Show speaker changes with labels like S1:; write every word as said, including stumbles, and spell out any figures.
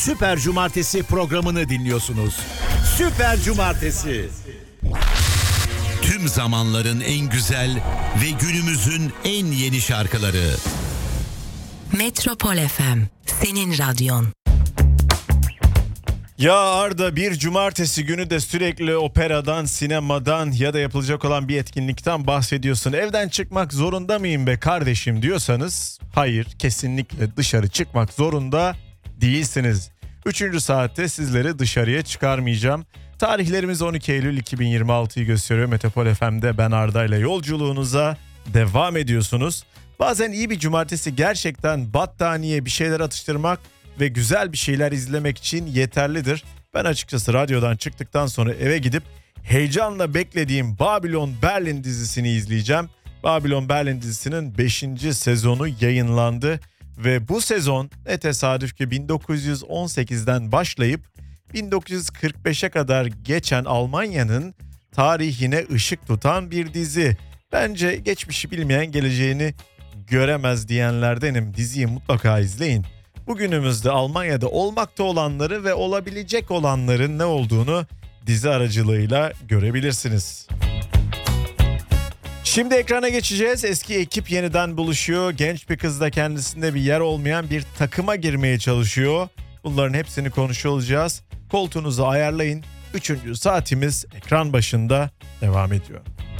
S1: Süper Cumartesi programını dinliyorsunuz. Süper Cumartesi. Tüm zamanların en güzel ve günümüzün en yeni şarkıları.
S2: Metropol F M, senin radyon.
S3: Ya Arda, bir cumartesi günü de sürekli operadan, sinemadan ya da yapılacak olan bir etkinlikten bahsediyorsun. Evden çıkmak zorunda mıyım be kardeşim diyorsanız hayır, kesinlikle dışarı çıkmak zorunda değilsiniz. Üçüncü saatte sizleri dışarıya çıkarmayacağım. Tarihlerimiz on iki Eylül iki bin yirmi altıyı gösteriyor. Metropol F M'de ben Arda ile yolculuğunuza devam ediyorsunuz. Bazen iyi bir cumartesi gerçekten battaniye, bir şeyler atıştırmak ve güzel bir şeyler izlemek için yeterlidir. Ben açıkçası radyodan çıktıktan sonra eve gidip heyecanla beklediğim Babylon Berlin dizisini izleyeceğim. Babylon Berlin dizisinin beşinci sezonu yayınlandı ve bu sezon ne tesadüf ki bin dokuz yüz on sekizden başlayıp bin dokuz yüz kırk beşe kadar geçen Almanya'nın tarihine ışık tutan bir dizi. Bence geçmişi bilmeyen geleceğini göremez diyenlerdenim. Diziyi mutlaka izleyin. Bugünümüzde Almanya'da olmakta olanları ve olabilecek olanların ne olduğunu dizi aracılığıyla görebilirsiniz. Şimdi ekrana geçeceğiz. Eski ekip yeniden buluşuyor. Genç bir kız da kendisinde bir yer olmayan bir takıma girmeye çalışıyor. Bunların hepsini konuşuyor olacağız. Koltuğunuzu ayarlayın. Üçüncü saatimiz ekran başında devam ediyor.